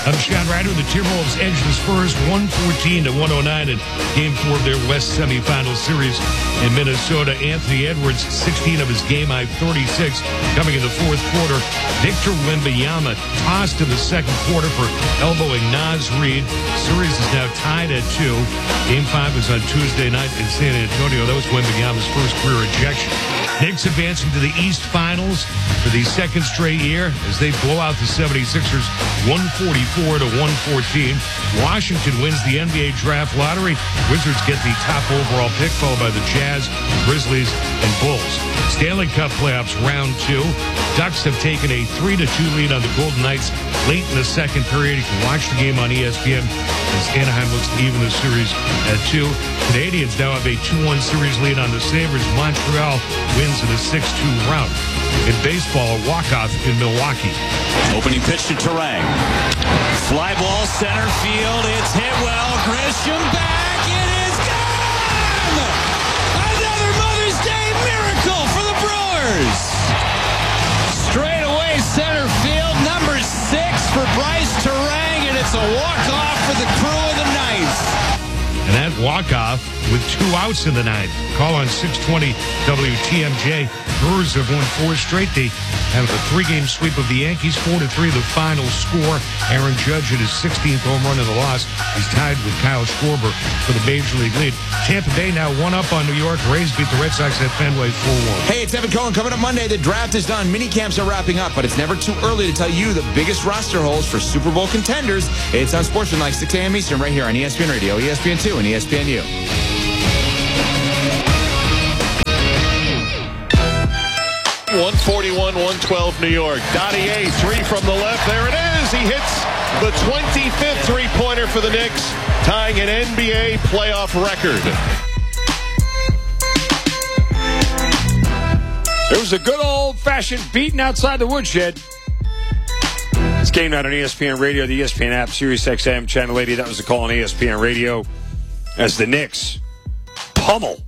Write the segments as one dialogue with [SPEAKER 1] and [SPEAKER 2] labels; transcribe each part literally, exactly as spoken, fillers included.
[SPEAKER 1] I'm Sean Ryder. The Timberwolves edged the Spurs one fourteen to one oh nine in Game four of their West semifinal series in Minnesota. Anthony Edwards, sixteen of his game-high thirty-six, coming in the fourth quarter. Victor Wembanyama tossed in the second quarter for elbowing Naz Reid. Series is now tied at two. Game five is on Tuesday night in San Antonio. That was Wembanyama's first career ejection. Knicks advancing to the East Finals for the second straight year as they blow out the seventy-sixers one forty-four to one fourteen. Washington wins the N B A draft lottery. Wizards get the top overall pick, followed by the Jazz, Grizzlies, and Bulls. Stanley Cup playoffs round two. Ducks have taken a three to two lead on the Golden Knights late in the second period. You can watch the game on E S P N as Anaheim looks to even the series at two. Canadians now have a two one series lead on the Sabres. Montreal wins in a six two rout. In baseball, a walk-off in Milwaukee.
[SPEAKER 2] Opening pitch to Terang. Fly ball center field. It's hit well. Grisham back. It is gone! Another Mother's Day miracle for the Brewers. Straight away center field. Number six for Bryce Terang, and it's a walk-off for the crew of the Knights.
[SPEAKER 1] And that walk-off with two outs in the ninth. Call on six twenty W T M J. Brewers have won four straight. They have a three-game sweep of the Yankees, four to three, the final score. Aaron Judge hit his sixteenth home run in the loss. He's tied with Kyle Schwarber for the Major League lead. Tampa Bay now one up on New York. Rays beat the Red Sox at Fenway four one.
[SPEAKER 3] Hey, it's Evan Cohen. Coming up Monday, the draft is done. Mini camps are wrapping up, but it's never too early to tell you the biggest roster holes for Super Bowl contenders. It's on Sportsman like six a.m. Eastern right here on E S P N Radio, E S P N two, and E S P N U.
[SPEAKER 4] one forty-one one twelve New York. Dottier, three from the left. There it is. He hits the twenty-fifth three-pointer for the Knicks, tying an N B A playoff record.
[SPEAKER 5] It was a good old-fashioned beating outside the woodshed. It's game night on E S P N Radio, the E S P N app, Sirius X M, Channel eighty. That was the call on E S P N Radio as the Knicks pummel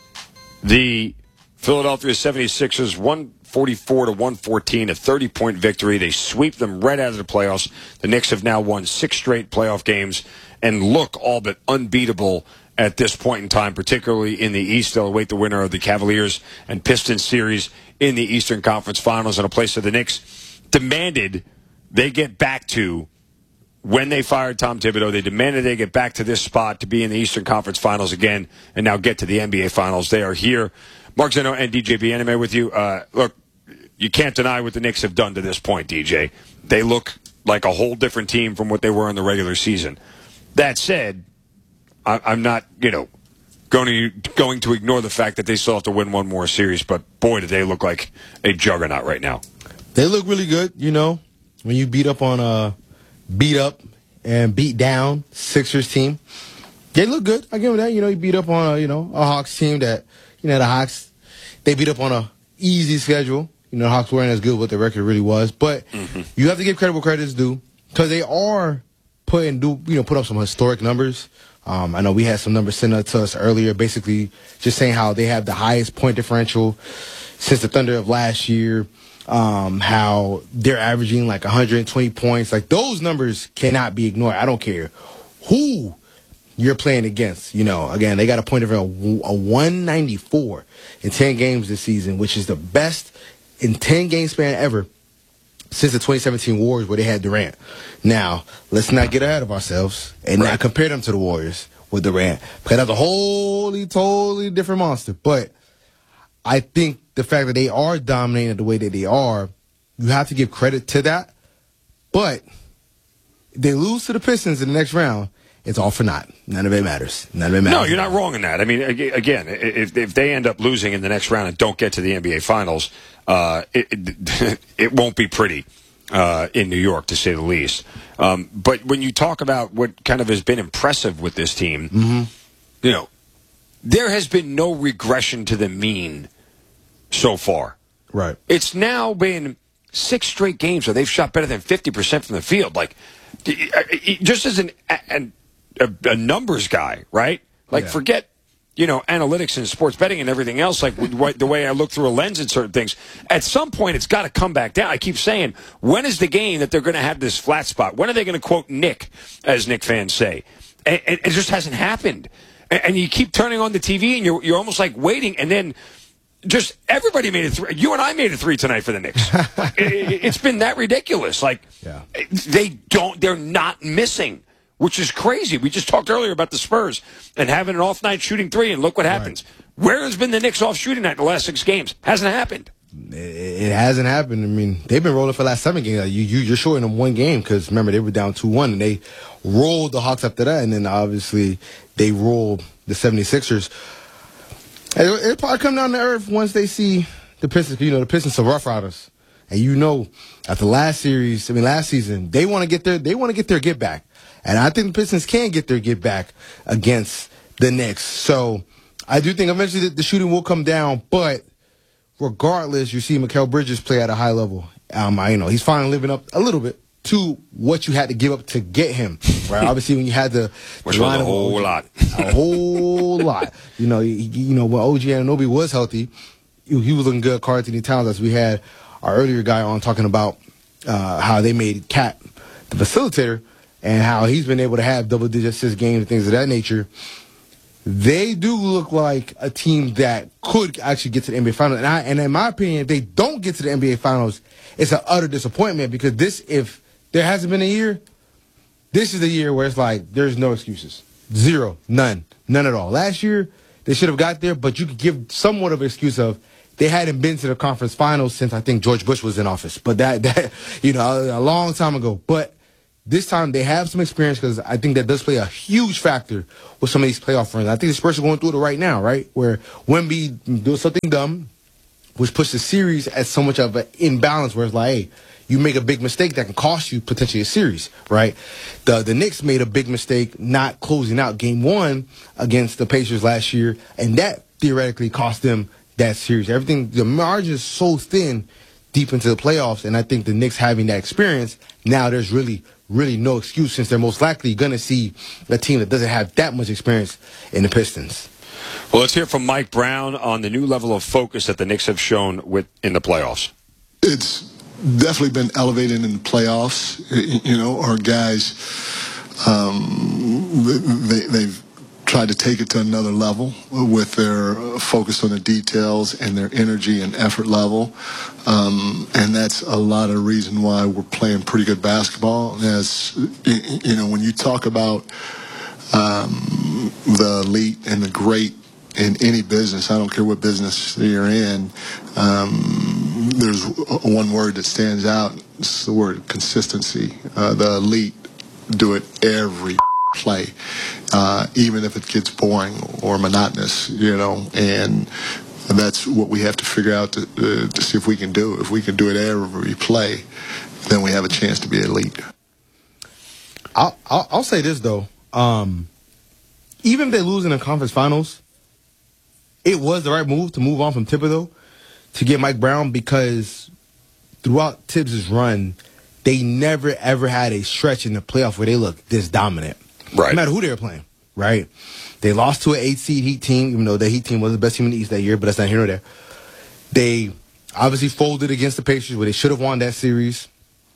[SPEAKER 5] the Philadelphia seventy-sixers one forty-four to one fourteen, a thirty-point victory. They sweep them right out of the playoffs. The Knicks have now won six straight playoff games and look all but unbeatable at this point in time, particularly in the East. They'll await the winner of the Cavaliers and Pistons series in the Eastern Conference Finals in a place that the Knicks demanded they get back to when they fired Tom Thibodeau. They demanded they get back to this spot to be in the Eastern Conference Finals again and now get to the N B A Finals. They are here. Mark Zeno and D J B Anime with you. Uh, look, you can't deny what the Knicks have done to this point, D J. They look like a whole different team from what they were in the regular season. That said, I, I'm not, you know, going to, going to ignore the fact that they still have to win one more series, but boy, do they look like a juggernaut right now.
[SPEAKER 6] They look really good, you know, when you beat up on a beat up and beat down Sixers team. They look good. I give them that. You know, you beat up on a, you know, a Hawks team that, you know, the Hawks, they beat up on a easy schedule. You know, the Hawks weren't as good what their record really was. But mm-hmm. you have to give credit where credit is due because they are putting, do you know, put up some historic numbers. Um, I know we had some numbers sent out to us earlier, basically just saying how they have the highest point differential since the Thunder of last year, um, how they're averaging like one hundred twenty points. Like, those numbers cannot be ignored. I don't care who you're playing against. You know, again, they got a point of a one ninety-four in ten games this season, which is the best in ten game span ever since the twenty seventeen Warriors where they had Durant. Now, let's not get ahead of ourselves and right. not compare them to the Warriors with Durant, because that's a wholly, totally different monster. But I think the fact that they are dominating the way that they are, you have to give credit to that. But if they lose to the Pistons in the next round, it's all for naught. None of it matters. None of it matters.
[SPEAKER 5] No, you're not wrong in that. I mean, again, if if they end up losing in the next round and don't get to the N B A Finals, uh, it, it it won't be pretty uh, in New York, to say the least. Um, but when you talk about what kind of has been impressive with this team,
[SPEAKER 6] mm-hmm.
[SPEAKER 5] you know, there has been no regression to the mean so far.
[SPEAKER 6] Right.
[SPEAKER 5] It's now been six straight games where they've shot better than fifty percent from the field. Like, just as an, an a, a numbers guy, right? Like,
[SPEAKER 6] yeah.
[SPEAKER 5] forget you know, analytics and sports betting and everything else, like the way I look through a lens at certain things, at some point it's got to come back down. I keep saying, when is the game that they're going to have this flat spot? When are they going to quote Nick, as Nick fans say? And it just hasn't happened. And you keep turning on the T V and you're, you're almost like waiting, and then just everybody made it three. You and I made it three tonight for the Knicks. it, it's been that ridiculous. Like,
[SPEAKER 6] yeah.
[SPEAKER 5] they don't, they're not missing. Which is crazy. We just talked earlier about the Spurs and having an off night shooting three, and look what happens. Right. Where has been the Knicks off shooting night in the last six games? Hasn't happened.
[SPEAKER 6] It, it hasn't happened. I mean, they've been rolling for the last seven games. You, you, you're shorting them one game because, remember, they were down two one, and they rolled the Hawks after that, and then, obviously, they rolled the seventy-sixers. It'll, it'll probably come down to earth once they see the Pistons. You know, the Pistons are Rough Riders. And you know, after last series, I mean, last season, they want to get their, they want to get their get back. And I think the Pistons can get their get back against the Knicks. So I do think eventually the, the shooting will come down. But regardless, you see Mikal Bridges play at a high level. Um, I, you know, he's finally living up a little bit to what you had to give up to get him. Right? Obviously, when you had the,
[SPEAKER 5] which was a whole lot,
[SPEAKER 6] a whole lot. You know, you, you know when O G Anunoby was healthy, he, he was looking good. Karl Anthony Towns, as we had our earlier guy on talking about uh, how they made Cat the facilitator. And how he's been able to have double-digit assist games and things of that nature. They do look like a team that could actually get to the N B A Finals. And, I, and in my opinion, if they don't get to the N B A Finals, it's an utter disappointment because this, if there hasn't been a year, this is the year where it's like there's no excuses. Zero. None. None at all. Last year, they should have got there, but you could give somewhat of an excuse of they hadn't been to the conference finals since I think George Bush was in office. But that, that you know, a, a long time ago. But this time they have some experience because I think that does play a huge factor with some of these playoff runs. I think the Spurs are going through it right now, right? Where Wemby does something dumb, which puts the series at so much of an imbalance where it's like, hey, you make a big mistake that can cost you potentially a series, right? The the Knicks made a big mistake not closing out game one against the Pacers last year, and that theoretically cost them that series. Everything, the margin is so thin deep into the playoffs, and I think the Knicks having that experience, now there's really really no excuse since they're most likely going to see a team that doesn't have that much experience in the Pistons.
[SPEAKER 5] Well, let's hear from Mike Brown on the new level of focus that the Knicks have shown with in the playoffs.
[SPEAKER 7] It's definitely been elevated in the playoffs. You know, our guys, um, they, they've tried to take it to another level with their focus on the details and their energy and effort level. Um, and that's a lot of the reason why we're playing pretty good basketball. As you know, when you talk about um, the elite and the great in any business, I don't care what business you're in, um, there's one word that stands out. It's the word consistency. Uh, the elite do it every play, uh, even if it gets boring or monotonous, you know, and that's what we have to figure out to, uh, to see if we can do. If we can do it every play, then we have a chance to be elite.
[SPEAKER 6] I'll, I'll, I'll say this, though. Um, even if they lose in the conference finals, it was the right move to move on from Thibodeau to get Mike Brown because throughout Tibbs' run, they never, ever had a stretch in the playoff where they looked this dominant.
[SPEAKER 5] Right.
[SPEAKER 6] No matter who they were playing, right? They lost to an eight-seed Heat team, even though the Heat team was the best team in the East that year, but that's not here nor there. They obviously folded against the Pacers where they should have won that series.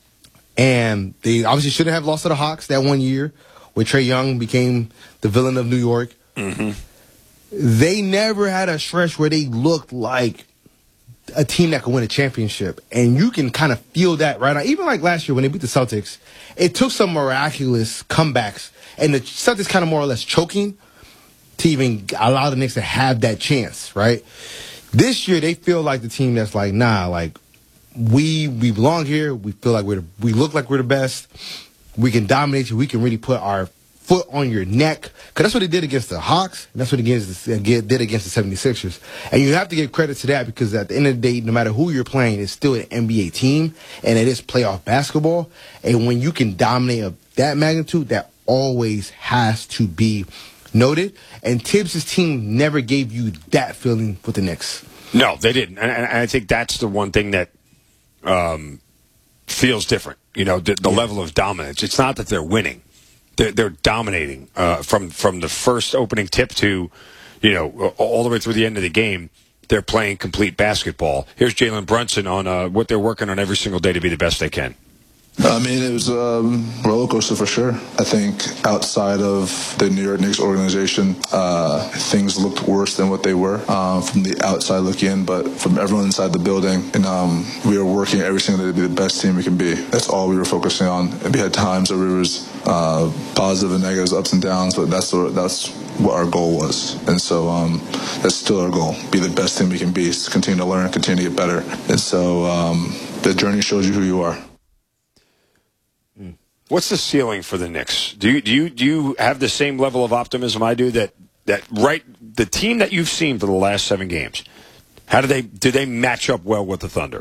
[SPEAKER 6] And they obviously shouldn't have lost to the Hawks that one year where Trae Young became the villain of New York.
[SPEAKER 5] Mm-hmm.
[SPEAKER 6] They never had a stretch where they looked like a team that could win a championship. And you can kind of feel that right now. Even like last year when they beat the Celtics, it took some miraculous comebacks. And the Celtics kind of more or less choking to even allow the Knicks to have that chance, right? This year, they feel like the team that's like, nah, like, we we belong here. We feel like we're the, we look like we're the best. We can dominate you. We can really put our foot on your neck. Because that's what they did against the Hawks. And that's what they did against the seventy-sixers. And you have to give credit to that because at the end of the day, no matter who you're playing, it's still an N B A team. And it is playoff basketball. And when you can dominate of that magnitude, that always has to be noted. And Tibbs' team never gave you that feeling with the Knicks.
[SPEAKER 5] No, they didn't. And, and I think that's the one thing that um, feels different. You know, the, the yeah. level of dominance. It's not that they're winning. They're, they're dominating uh, from, from the first opening tip to, you know, all the way through the end of the game, they're playing complete basketball. Here's Jalen Brunson on uh, what they're working on every single day to be the best they can.
[SPEAKER 8] I mean, it was a um, roller coaster for sure. I think outside of the New York Knicks organization, uh, things looked worse than what they were uh, from the outside looking in, but from everyone inside the building, and um, we were working every single day to be the best team we can be. That's all we were focusing on. And we had times where we was uh, positive and negatives, ups and downs, but that's what, that's what our goal was. And so um, that's still our goal, be the best team we can be, continue to learn, continue to get better. And so um, the journey shows you who you are.
[SPEAKER 5] What's the ceiling for the Knicks? Do you do you do you have the same level of optimism I do that that right the team that you've seen for the last seven games? How do they do they match up well with the Thunder?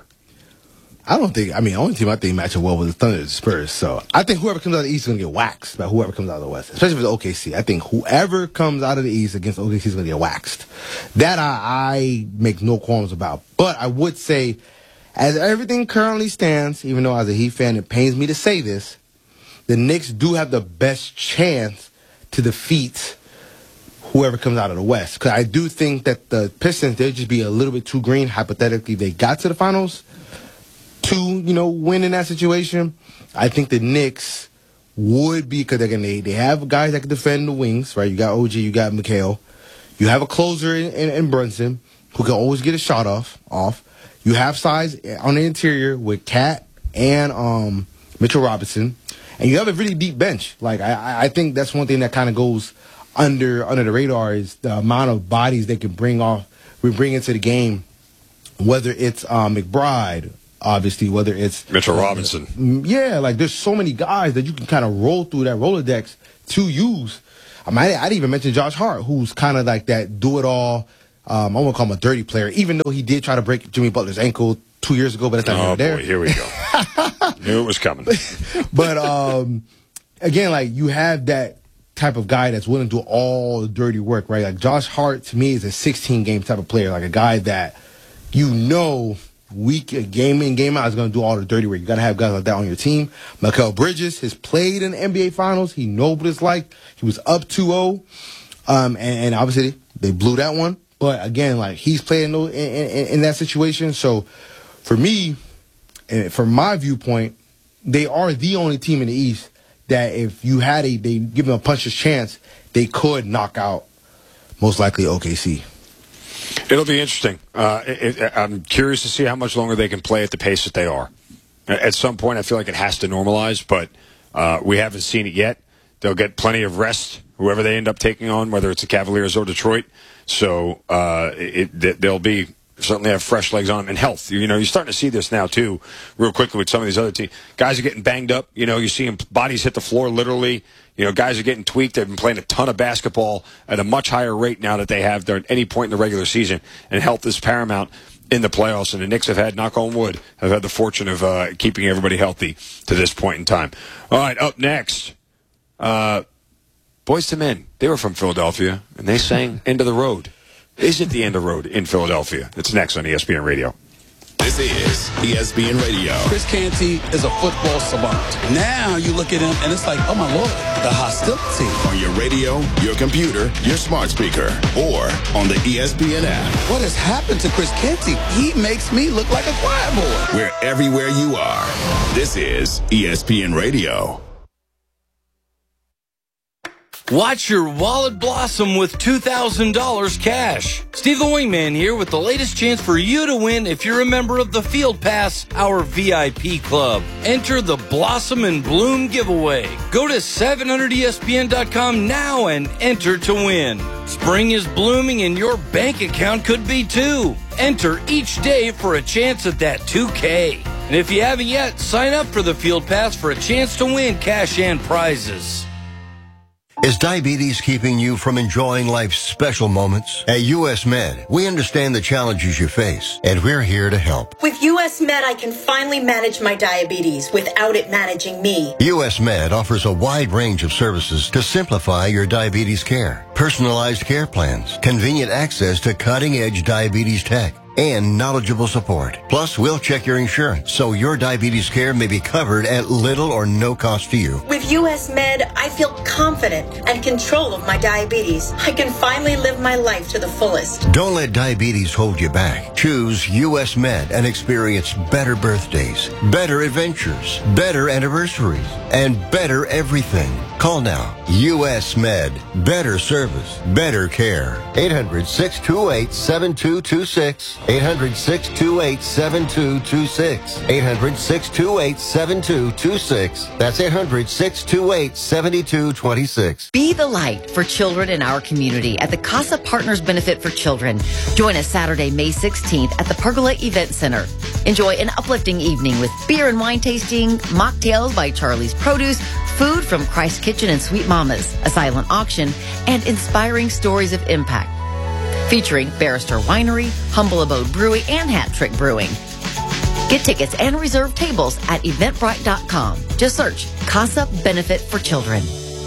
[SPEAKER 6] I don't think. I mean, the only team I think match up well with the Thunder is the Spurs. So I think whoever comes out of the East is gonna get waxed by whoever comes out of the West, especially if it's O K C. I think whoever comes out of the East against O K C is gonna get waxed. That I, I make no qualms about. But I would say, as everything currently stands, even though as a Heat fan it pains me to say this, the Knicks do have the best chance to defeat whoever comes out of the West. Because I do think that the Pistons, they'll just be a little bit too green. Hypothetically, they got to the finals to, you know, win in that situation. I think the Knicks would be, because again, they, they have guys that can defend the wings, right? You got O G, you got McHale. You have a closer in, in, in Brunson who can always get a shot off. off. You have size on the interior with Cat and um, Mitchell Robinson. And you have a really deep bench. Like I, I think that's one thing that kind of goes under under the radar is the amount of bodies they can bring off, we bring into the game. Whether it's um, McBride, obviously, whether it's
[SPEAKER 5] Mitchell
[SPEAKER 6] uh,
[SPEAKER 5] Robinson.
[SPEAKER 6] Yeah, like there's so many guys that you can kind of roll through that Rolodex to use. I mean, I, I didn't even mention Josh Hart, who's kind of like that do it all. Um, I won't call him a dirty player, even though he did try to break Jimmy Butler's ankle two years ago, but that's not
[SPEAKER 5] oh,
[SPEAKER 6] there.
[SPEAKER 5] Boy, here we go. Knew it was coming.
[SPEAKER 6] But um, again, like you have that type of guy that's willing to do all the dirty work, right? Like Josh Hart to me is a sixteen game type of player, like a guy that you know week game in game out is going to do all the dirty work. You got to have guys like that on your team. Mikal Bridges has played in the N B A Finals. He knows what it's like. He was up two oh, um, and, and obviously they blew that one. But again, like he's playing in, in, in that situation. So for me, and from my viewpoint, they are the only team in the East that if you had a, they give them a puncher's chance, they could knock out most likely O K C.
[SPEAKER 5] It'll be interesting. Uh, it, it, I'm curious to see how much longer they can play at the pace that they are. At some point, I feel like it has to normalize, but uh, we haven't seen it yet. They'll get plenty of rest, whoever they end up taking on, whether it's the Cavaliers or Detroit. So uh, it, it, they'll be certainly have fresh legs on them and health. You know, you're starting to see this now, too, real quickly with some of these other teams. Guys are getting banged up. You know, you're seeing bodies hit the floor literally. You know, guys are getting tweaked. They've been playing a ton of basketball at a much higher rate now that they have there at any point in the regular season. And health is paramount in the playoffs. And the Knicks have had, knock on wood, have had the fortune of uh, keeping everybody healthy to this point in time. All right, up next, uh, Boyz two Men. They were from Philadelphia, and they sang End of the Road. Is it the end of the road in Philadelphia? It's next on E S P N Radio.
[SPEAKER 9] This is E S P N Radio.
[SPEAKER 10] Chris Canty is a football savant. Now you look at him and it's like, oh my Lord, the hostility.
[SPEAKER 9] On your radio, your computer, your smart speaker, or on the E S P N app.
[SPEAKER 10] What has happened to Chris Canty? He makes me look like a choir boy.
[SPEAKER 9] We're everywhere you are. This is E S P N Radio.
[SPEAKER 11] Watch your wallet blossom with two thousand dollars cash. Steve the Wingman here with the latest chance for you to win if you're a member of the Field Pass, our V I P club. Enter the Blossom and Bloom giveaway. Go to seven hundred E S P N dot com now and enter to win. Spring is blooming and your bank account could be too. Enter each day for a chance at that two K. And if you haven't yet, sign up for the Field Pass for a chance to win cash and prizes.
[SPEAKER 12] Is diabetes keeping you from enjoying life's special moments? At U S Med, we understand the challenges you face, and we're here to help.
[SPEAKER 13] With U S Med, I can finally manage my diabetes without it managing me.
[SPEAKER 12] U S Med offers a wide range of services to simplify your diabetes care. Personalized care plans, convenient access to cutting-edge diabetes tech, and knowledgeable support. Plus, we'll check your insurance so your diabetes care may be covered at little or no cost to you.
[SPEAKER 13] With U S Med, I feel confident and control of my diabetes. I can finally live my life to the fullest.
[SPEAKER 12] Don't let diabetes hold you back. Choose U S Med and experience better birthdays, better adventures, better anniversaries, and better everything. Call now. U S Med. Better service. Better care. eight hundred, six two eight, seven two two six. eight hundred, six two eight, seven two two six. eight hundred, six two eight, seven two two six. That's eight hundred, six two eight, seven two two six.
[SPEAKER 14] Be the light for children in our community at the CASA Partners Benefit for Children. Join us Saturday, May sixteenth at the Pergola Event Center. Enjoy an uplifting evening with beer and wine tasting, mocktails by Charlie's Produce, food from Christ Kitchen and Sweet Mamas, a silent auction, and inspiring stories of impact. Featuring Barrister Winery, Humble Abode Brewing, and Hat Trick Brewing. Get tickets and reserve tables at eventbrite dot com. Just search CASA Benefit for Children.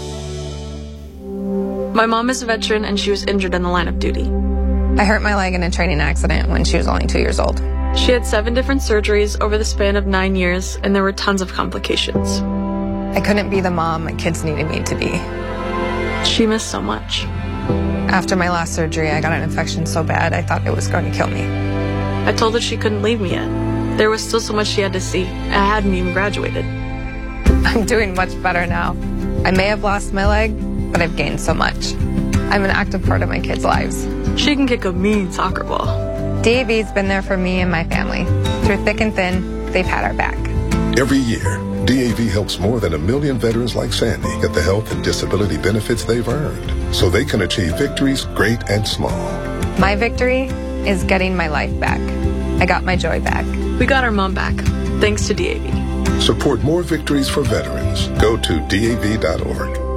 [SPEAKER 15] My mom is a veteran and she was injured in the line of duty.
[SPEAKER 16] I hurt my leg in a training accident when she was only two years old.
[SPEAKER 15] She had seven different surgeries over the span of nine years, and there were tons of complications.
[SPEAKER 16] I couldn't be the mom my kids needed me to be.
[SPEAKER 15] She missed so much.
[SPEAKER 16] After my last surgery, I got an infection so bad I thought it was going to kill me.
[SPEAKER 15] I told her she couldn't leave me yet. There was still so much she had to see. I hadn't even graduated.
[SPEAKER 16] I'm doing much better now. I may have lost my leg, but I've gained so much. I'm an active part of my kids' lives.
[SPEAKER 15] She can kick a mean soccer ball.
[SPEAKER 16] D A V's been there for me and my family. Through thick and thin, they've had our back.
[SPEAKER 17] Every year, D A V helps more than a million veterans like Sandy get the health and disability benefits they've earned so they can achieve victories great and small.
[SPEAKER 16] My victory is getting my life back. I got my joy back.
[SPEAKER 15] We got our mom back, thanks to D A V.
[SPEAKER 17] Support more victories for veterans. Go to D A V dot org.